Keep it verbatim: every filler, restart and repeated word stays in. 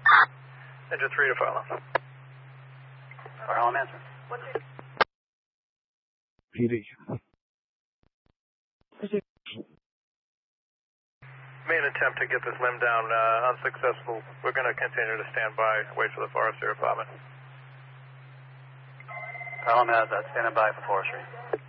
Engine three to fire alarm. Fire alarm answer. P D. Main attempt to get this limb down, uh, unsuccessful. We're going to continue to stand by, wait for the forestry department. Fire alarm has that. Standing by for forestry.